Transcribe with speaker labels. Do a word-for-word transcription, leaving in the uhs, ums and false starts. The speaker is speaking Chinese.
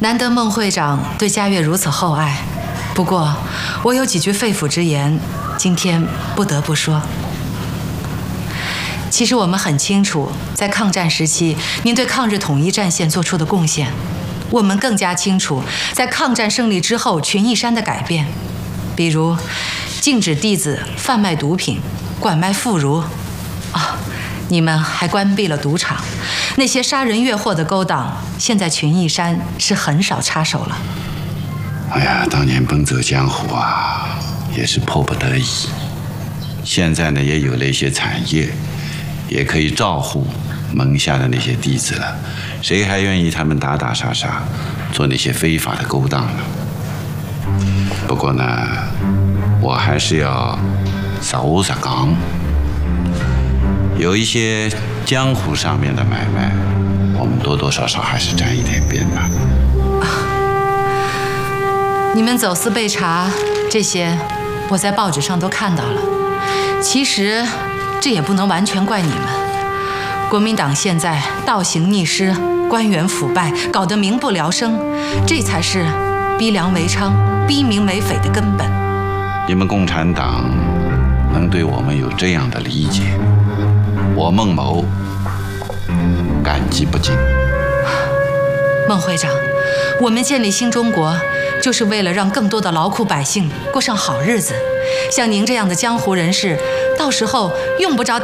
Speaker 1: 难得孟会长对嘉悦如此厚爱，不过我有几句肺腑之言，今天不得不说。其实我们很清楚，在抗战时期，您对抗日统一战线做出的贡献。我们更加清楚，在抗战胜利之后，群益山的改变，比如禁止弟子贩卖毒品、拐卖妇孺。啊，你们还关闭了赌场，那些杀人越货的勾当，现在群益山是很少插手了。
Speaker 2: 哎呀，当年奔走江湖啊，也是迫不得已。现在呢，也有了一些产业，也可以照顾门下的那些弟子了。谁还愿意他们打打杀杀，做那些非法的勾当呢？不过呢，我还是要实话实讲，有一些江湖上面的买卖，我们多多少少还是沾一点边的。
Speaker 1: 啊，你们走私被查这些，我在报纸上都看到了。其实这也不能完全怪你们。国民党现在倒行逆施，官员腐败，搞得民不聊生，这才是逼良为娼、逼民为匪的根本。
Speaker 2: 你们共产党能对我们有这样的理解，我孟某感激不尽。
Speaker 1: 孟会长，我们建立新中国，就是为了让更多的劳苦百姓过上好日子。像您这样的江湖人士，到时候用不着